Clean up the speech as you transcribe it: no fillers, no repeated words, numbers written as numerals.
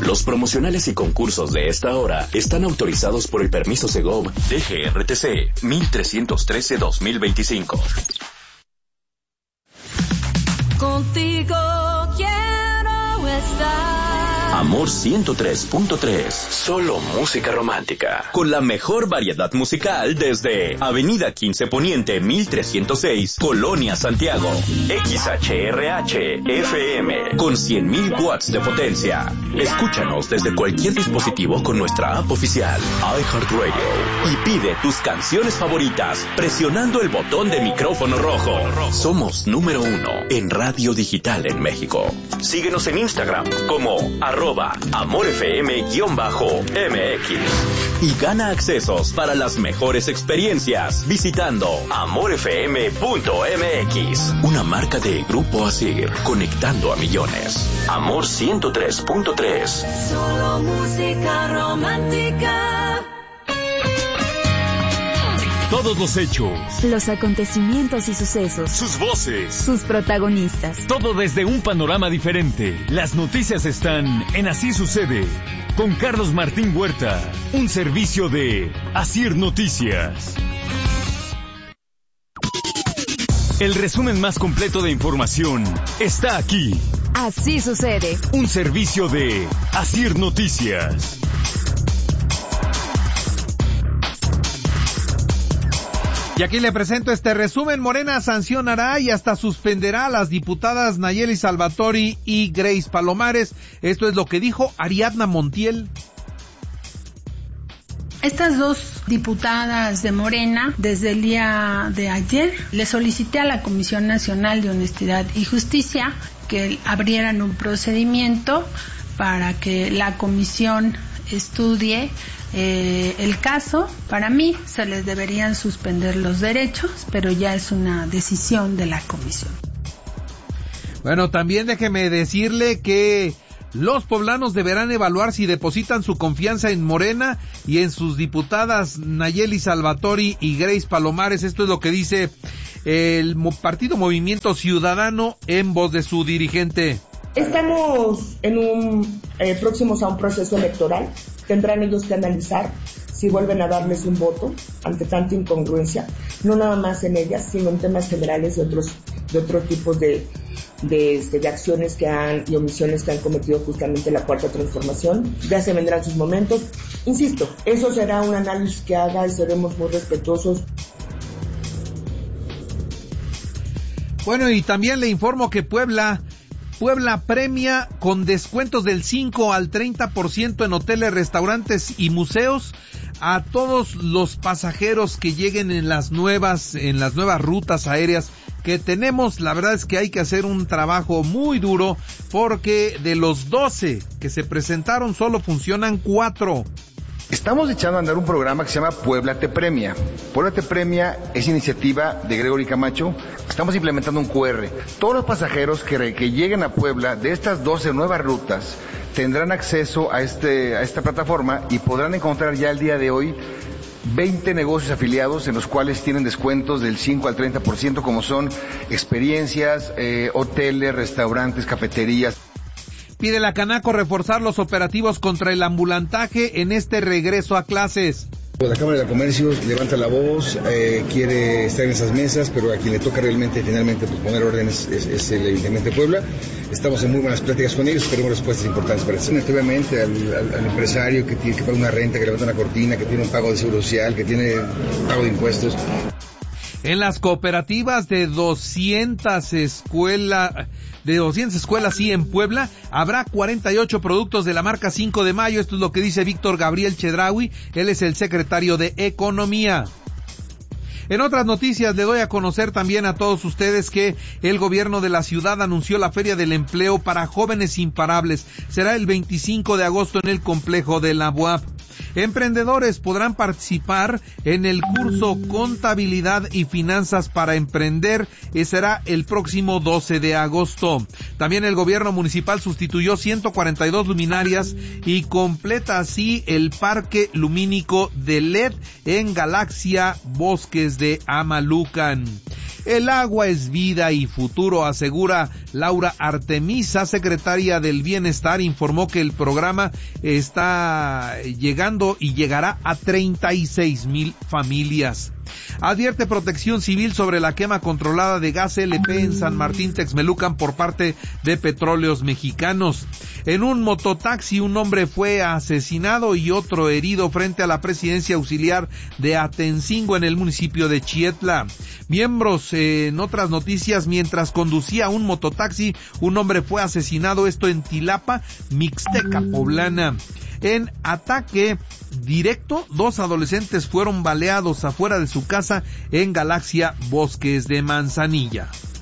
Los promocionales y concursos de esta hora están autorizados por el permiso Segov DGRTC 1313-2025. Contigo quiero estar. Amor 103.3, solo música romántica, con la mejor variedad musical desde Avenida 15 Poniente 1306, Colonia Santiago. XHRH FM, con 100.000 watts de potencia. Escúchanos desde cualquier dispositivo con nuestra app oficial, iHeartRadio, y pide tus canciones favoritas presionando el botón de micrófono rojo. Somos número 1 en radio digital en México. Síguenos en Instagram como @AmorFM_MX y gana accesos para las mejores experiencias visitando AmorFM.mx, una marca de Grupo Asir, conectando a millones. Amor 103.3, solo música romántica. Todos los hechos, los acontecimientos y sucesos, sus voces, sus protagonistas. Todo desde un panorama diferente. Las noticias están en Así Sucede, con Carlos Martín Huerta, un servicio de Asir Noticias. El resumen más completo de información está aquí. Así Sucede, un servicio de Asir Noticias. Y aquí le presento este resumen. Morena sancionará y hasta suspenderá a las diputadas Nayeli Salvatori y Grace Palomares. Esto es lo que dijo Ariadna Montiel. Estas dos diputadas de Morena, desde el día de ayer, le solicité a la Comisión Nacional de Honestidad y Justicia que abrieran un procedimiento para que la comisión estudie el caso. Para mí se les deberían suspender los derechos, pero ya es una decisión de la comisión. Bueno, también déjeme decirle que los poblanos deberán evaluar si depositan su confianza en Morena y en sus diputadas Nayeli Salvatori y Grace Palomares. Esto es lo que dice el partido Movimiento Ciudadano en voz de su dirigente. Estamos próximos a un proceso electoral. Tendrán ellos que analizar si vuelven a darles un voto ante tanta incongruencia, no nada más en ellas, sino en temas generales de otros tipos de acciones y omisiones que han cometido justamente la Cuarta Transformación. Ya se vendrán sus momentos. Insisto, eso será un análisis que haga y seremos muy respetuosos. Bueno, y también le informo que Puebla premia con descuentos del 5 al 30% en hoteles, restaurantes y museos a todos los pasajeros que lleguen en las nuevas rutas aéreas que tenemos. La verdad es que hay que hacer un trabajo muy duro porque de los 12 que se presentaron solo funcionan 4. Estamos echando a andar un programa que se llama Puebla Te Premia. Puebla Te Premia es iniciativa de Gregory Camacho. Estamos implementando un QR. Todos los pasajeros que lleguen a Puebla de estas 12 nuevas rutas tendrán acceso a esta plataforma y podrán encontrar ya el día de hoy 20 negocios afiliados en los cuales tienen descuentos del 5 al 30%, como son experiencias, hoteles, restaurantes, cafeterías. Pide la Canaco reforzar los operativos contra el ambulantaje en este regreso a clases. La Cámara de Comercio levanta la voz, quiere estar en esas mesas, pero a quien le toca finalmente poner orden es el Ayuntamiento de Puebla. Estamos en muy buenas pláticas con ellos, queremos respuestas importantes para eso. Obviamente al empresario que tiene que pagar una renta, que levanta una cortina, que tiene un pago de seguro social, que tiene pago de impuestos. En las cooperativas de 200 escuelas, sí, en Puebla, habrá 48 productos de la marca 5 de Mayo. Esto es lo que dice Víctor Gabriel Chedraui. Él es el secretario de Economía. En otras noticias, le doy a conocer también a todos ustedes que el gobierno de la ciudad anunció la Feria del Empleo para Jóvenes Imparables. Será el 25 de agosto en el complejo de la UAP. Emprendedores podrán participar en el curso Contabilidad y Finanzas para Emprender, y será el próximo 12 de agosto. También el gobierno municipal sustituyó 142 luminarias y completa así el parque lumínico de LED en Galaxia Bosques de Amalucan. El agua es vida y futuro, asegura Laura Artemisa, secretaria del Bienestar. Informó que el programa está llegando y llegará a 36,000 familias. Advierte Protección Civil sobre la quema controlada de gas LP en San Martín Texmelucan por parte de Petróleos Mexicanos. En un mototaxi un hombre fue asesinado y otro herido frente a la presidencia auxiliar de Atencingo en el municipio de Chietla. Miembros, en otras noticias, mientras conducía un mototaxi, un hombre fue asesinado, esto en Tilapa, Mixteca Poblana. En ataque directo, 2 adolescentes fueron baleados afuera de su casa en Galaxia, Bosques de Manzanilla.